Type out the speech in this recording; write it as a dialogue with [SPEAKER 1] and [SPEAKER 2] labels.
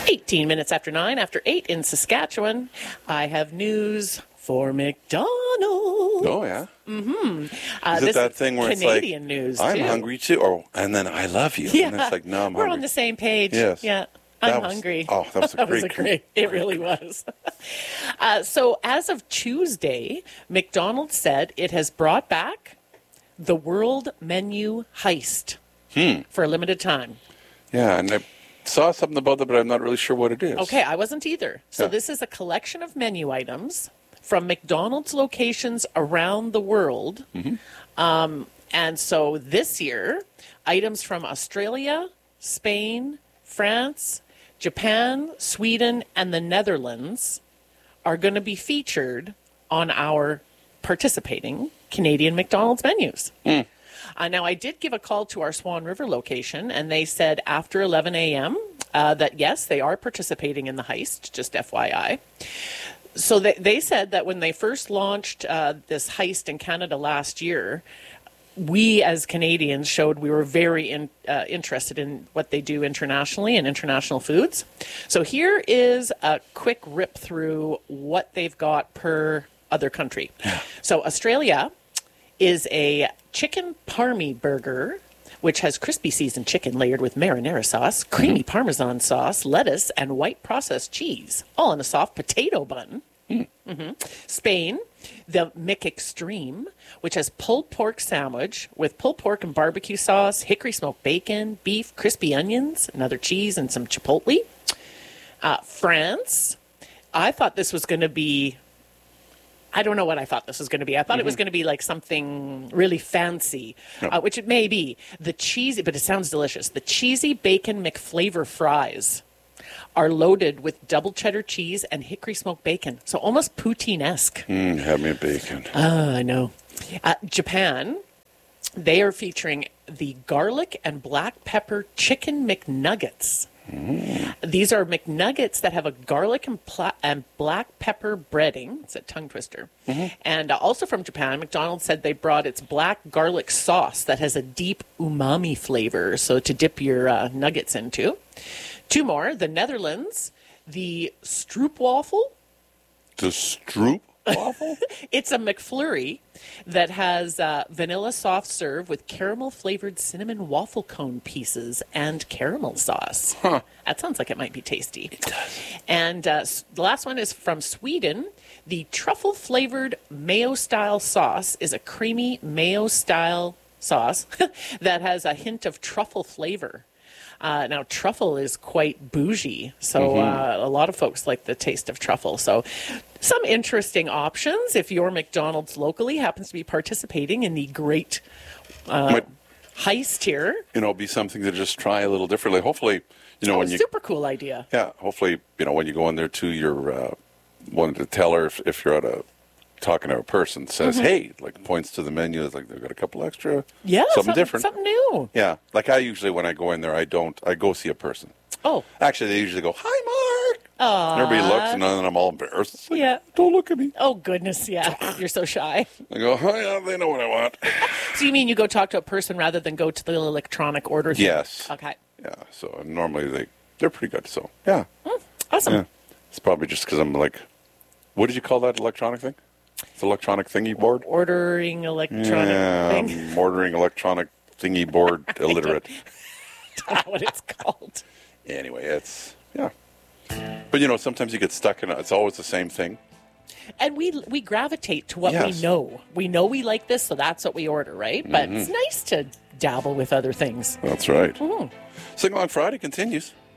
[SPEAKER 1] 18 minutes after 9, after 8 in Saskatchewan. I have news for McDonald's.
[SPEAKER 2] Oh, yeah?
[SPEAKER 1] Mm-hmm.
[SPEAKER 2] Is it that thing where
[SPEAKER 1] Canadian
[SPEAKER 2] it's like,
[SPEAKER 1] news,
[SPEAKER 2] I'm
[SPEAKER 1] too.
[SPEAKER 2] hungry too, and then I love you.
[SPEAKER 1] Yeah.
[SPEAKER 2] And it's like, no, I'm
[SPEAKER 1] We're
[SPEAKER 2] hungry.
[SPEAKER 1] on the same page.
[SPEAKER 2] Yes.
[SPEAKER 1] Yeah.
[SPEAKER 2] That
[SPEAKER 1] I'm
[SPEAKER 2] was-
[SPEAKER 1] hungry.
[SPEAKER 2] oh, that was a
[SPEAKER 1] That was
[SPEAKER 2] great-
[SPEAKER 1] great. It really was. So as of Tuesday, McDonald's said it has brought back the World Menu Heist for a limited time.
[SPEAKER 2] Yeah, and I saw something about that, but I'm not really sure what it is.
[SPEAKER 1] Okay, I wasn't either. So
[SPEAKER 2] Yeah.
[SPEAKER 1] this is a collection of menu items from McDonald's locations around the world. And so this year, items from Australia, Spain, France, Japan, Sweden, and the Netherlands are going to be featured on our participating Canadian McDonald's menus. Now, I did give a call to our Swan River location, and they said after 11 a.m. That, yes, they are participating in the heist, just FYI. So they said that when they first launched this heist in Canada last year, we as Canadians showed we were very interested in what they do internationally and international foods. So here is a quick rip through what they've got per other country. So Australia is a chicken parmy burger, which has crispy seasoned chicken layered with marinara sauce, creamy Parmesan sauce, lettuce, and white processed cheese, all in a soft potato bun. Spain, the McExtreme, which has pulled pork sandwich with pulled pork and barbecue sauce, hickory smoked bacon, beef, crispy onions, another cheese, and some chipotle. France, I thought this was going to be, I don't know what I thought this was going to be. I thought it was going to be like something really fancy, which it may be. The cheesy, but it sounds delicious. The cheesy bacon McFlavor fries are loaded with double cheddar cheese and hickory smoked bacon. So almost poutine-esque.
[SPEAKER 2] Have me a bacon.
[SPEAKER 1] I know. Japan, they are featuring the garlic and black pepper chicken McNuggets. These are McNuggets that have a garlic and black pepper breading. It's a tongue twister. And also from Japan, McDonald's said they brought its black garlic sauce that has a deep umami flavor, so to dip your nuggets into. Two more. The Netherlands, the stroopwafel.
[SPEAKER 2] The Stroop waffle?
[SPEAKER 1] It's a McFlurry that has vanilla soft serve with caramel-flavored cinnamon waffle cone pieces and caramel sauce. That sounds like it might be tasty. It does. And the last one is from Sweden. The truffle-flavored mayo-style sauce is a creamy mayo-style sauce that has a hint of truffle flavor. Now, truffle is quite bougie, so a lot of folks like the taste of truffle. So some interesting options if your McDonald's locally happens to be participating in the great heist here.
[SPEAKER 2] Be something to just try a little differently. Hopefully, when you...
[SPEAKER 1] Super cool idea.
[SPEAKER 2] Yeah, hopefully, when you go in there too, you're wanting to tell her if you're talking to a person, says, hey, like points to the menu, it's like they've got a couple extra, something different.
[SPEAKER 1] Something new.
[SPEAKER 2] Yeah, like I usually, when I go in there, I go see a person.
[SPEAKER 1] Oh.
[SPEAKER 2] Actually, they usually go, hi, Mark.
[SPEAKER 1] Aww.
[SPEAKER 2] And everybody looks, and then I'm all embarrassed. It's like,
[SPEAKER 1] Yeah.
[SPEAKER 2] don't look at me.
[SPEAKER 1] Oh, goodness, yeah. You're so shy.
[SPEAKER 2] I go, oh, yeah, they know what I want.
[SPEAKER 1] So you mean you go talk to a person rather than go to the electronic order thing?
[SPEAKER 2] Yes.
[SPEAKER 1] Okay.
[SPEAKER 2] Yeah, so normally they're pretty good, so, yeah.
[SPEAKER 1] Awesome.
[SPEAKER 2] Yeah. It's probably just because I'm like, what did you call that electronic thing? It's electronic thingy board?
[SPEAKER 1] Ordering electronic thing.
[SPEAKER 2] I'm ordering electronic thingy board illiterate.
[SPEAKER 1] That's what it's called.
[SPEAKER 2] Anyway, it's, yeah. But, sometimes you get stuck in it's always the same thing.
[SPEAKER 1] And we gravitate to what we know. We know we like this, so that's what we order, right? But it's nice to dabble with other things.
[SPEAKER 2] That's right. Sing Along Friday continues.